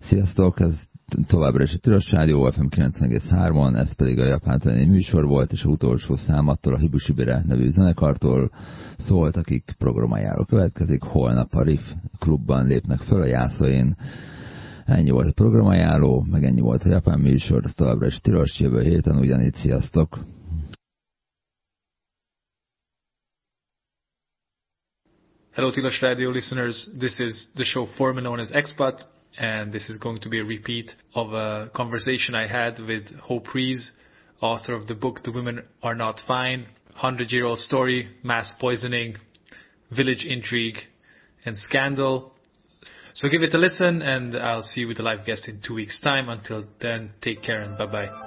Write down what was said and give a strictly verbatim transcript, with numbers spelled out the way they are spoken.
Sziasztok, ez továbbra is a Tilos Rádió ef em kilencven egész három, ez pedig a japántalani műsor volt, és a utolsó számattól a Hibushibire nevű zenekartól szólt, akik programajánló következik. Holnap a Riff klubban lépnek föl a Jászóin. Ennyi volt a programajánló, meg ennyi volt a japán műsor, ez továbbra is Tilos, jövő héten ugyanígy. Sziasztok! Hello Tilos Radio listeners, this is the show formerly known as Expat, and this is going to be a repeat of a conversation I had with Hope Rees, author of the book The Women Are Not Fine, hundred-year-old story, mass poisoning, village intrigue, and scandal. So give it a listen, and I'll see you with the live guest in two weeks' time. Until then, take care and bye-bye.